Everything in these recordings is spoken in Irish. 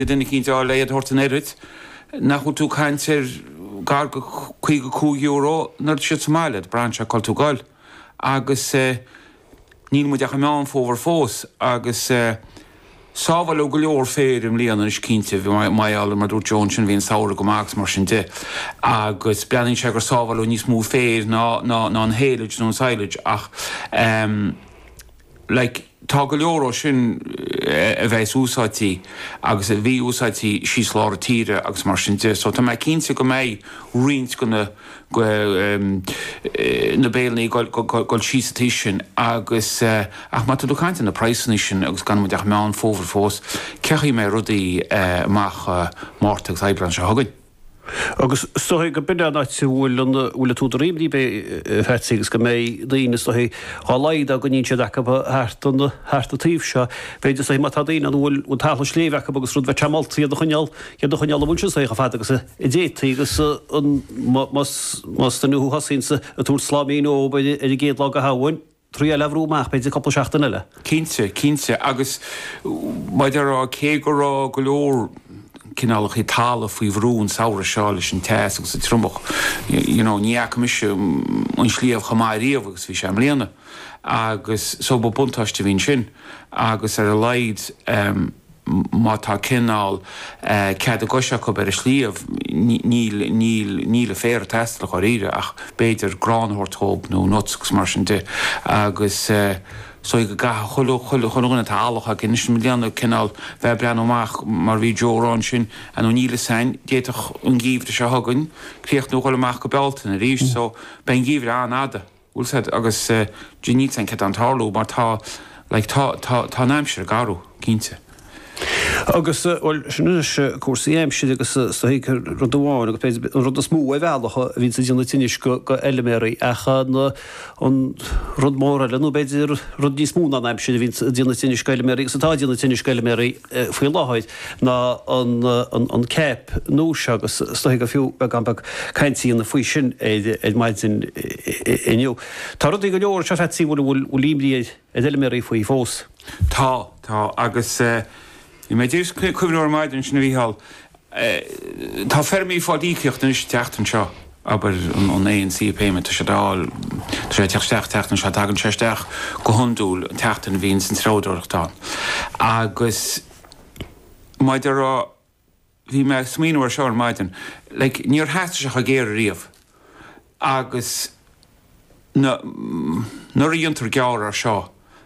Dyn chi'n dod leiad hort yn eryt, nach wyt tú caint gar €2 nyr sydd Somalia, branch a col tú gael. Agus níl mu deach mewn fóver fós, agus Sábhal ó go leor fér im líana is cínte mai all mar dúr Johnson hín saoir go max mar sin de. Agus beanin se gur sábhal ó níos mú fér ná an héilid nó an sailid ach tá go leor ó sin a bheits úsáidtí agus a bhí úsáidtí síos láir tíre agus mar sin de. So tá mai cínte go méid rint go na béilnaí goil síos sin agus ach má tú cainte na praisní sin agus gan deach meán fóver fós cechaí mé rudaí amach mórtaach Eibrean se hagainn. Agus stohi go bine náit sa bhfuil tú ríimlí be fertígus go mé daine stohi há laid a go nín sé decha háart a tíomh seo féidir sé mat daine an bhfuil ú tála sléomh agus rud bheith temaltaí a chuneal a bhain sé a fád agus i détaí agus mas den nuú hasínsa a túr slámín ó i géad lá a hahain. Trí lehrúach beidir coppla seachtain eile. Cínte agus maidir á cé go rá go leor cinálach í tála faoi bhrún saoire seála sin teas agus a trumbach. Níach mis an slíomh chamáiríomh agus bhí sem léana. Agus so ba buntáiste bhín sin. Agus ar a leid má tá cinál cead a goiseach go bar a slíomh níl a fér testla chu ríre ach beidir gránthortóp nó notsagus mar sin de. Agus so go gath chulúna tálacha gin is millianú cinál bheith brean amach mar bhí Jórán sin an ó níle sein déach an gíomhre se hagann, críocht nó chuil amach go beltain a ríis, so ben gíomhre an ada. Úlsaid agus Ginní san cet an tálú mar tá náimsir garú cínte. Agus sinna cuasaí éimside agus staíchar rudháin agus rud a smú a bhealacha a bhín sa díonna tinis go eileméirí acha an rud mór eile nó beidir rud níos múna an éimside bhín díonna tinis go eileméirí agus tá díonna tinis go eileméirí faoi láthid ná an cép nús agus staigh a fiú beag caintíí na faoi sin é maid sin inniu. Tá rud go leor se fetí bhfuil líimlí eileméirí faoi fós. Tá agus I mé dús cuimhnúir maidin sin bhíhall. Tá fermí fádíceocht is teachtan seo aber an ANC payment se dáil sé teachtan se dagan seisteach go honúil teachtan bhín san tráúireachtáin. Agus maidir bhí me smíúir seoir maidin, níor heasta se a géir riamh. Agus nuair diontar gear ar seo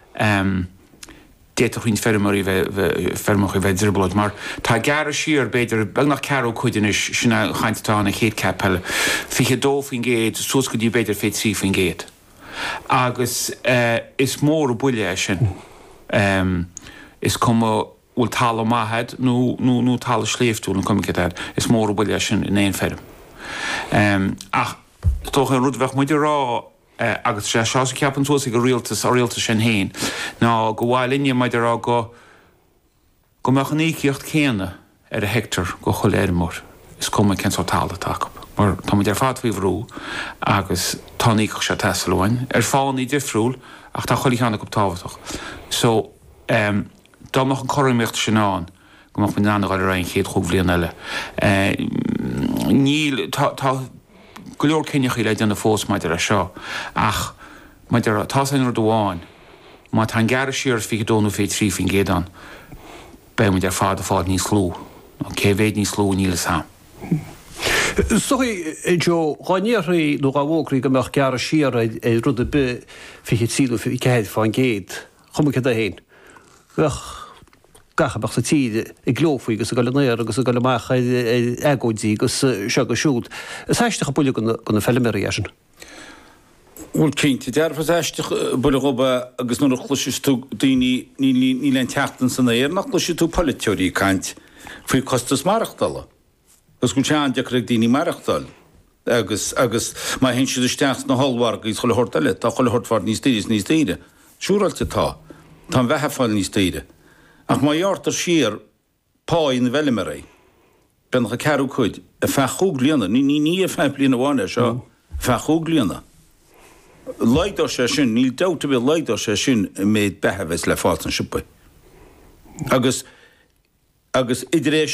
déach hín fermarí fermach i bheith dirblad, mar tá gar siar beidir beg nach ceú chuidir sinna chaintetána chéad capelle, fiche dófin géad, sos go dtí beidir féit trífin géad. Agus is mór a buile sin. Is como bhfuil tála maithid nó tála sléiftú an cumicad is mór a buile sin in éon ferm. Ach tócha an rudbheith muidir rá agus sé seo ceapan túsa go rialtas sin héin. Ná go bhhail inne maidir rá go mechanííocht céanna ar a hectar go choléirmór is cuma cén tála take. Mar tá muid ar fád bhrú agus táníoch sé tesalháin ar fáinní difriúil ach tá choilíchanna go táhaach. So dáach an choiríocht sinán gomach man anna ar raon chéad chuh bblion eile. Níl go leor cinneach le denna fós maidir a seo ach maidir tá san dháin má tá gar siar fi dónú fé trífin gédan be muid ar fád níos slú cé bhéad níos slú níle sam. Sochi Jo gáníirí nó gáhógraí go meach gar siar é rud a be fi síú fi céad fáin géad chumcha a héin. Gachabach sa tíide I glófaí agus a go lenéir agus a go leach agóidí agus se go siút. Sáisteach a buile go na felliméí sin. Bhfuil cinnte dearfas éisteach buile goba agus nó chluisiú daoine ní len teachtain san éir nach chluisiú tú politeorí caint faoi costas marachtála. Gus go tean deach daoine marachtáil. Agus má hen siad isteach na hallhhar gus chola hortaile, tá chola hortfar níos daide. Siúrailte tá bheitthe fáil níos daide. Ach má dheartar siar páí na bheileméirí. Ben a ceú chuid a fechúg líana, ní a fe bliana bháine seo fechúg líana. Leidar sé sin, níl dáta bhí leidar sé sin méid bethehheits le fáil an sipa. Agus agus idiré